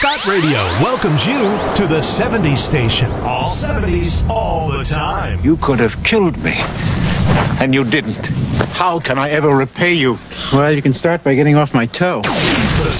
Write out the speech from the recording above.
Dot Radio welcomes you to the 70s station. All 70s, all the time. You could have killed me, and you didn't. How can I ever repay you? Well, you can start by getting off my toe.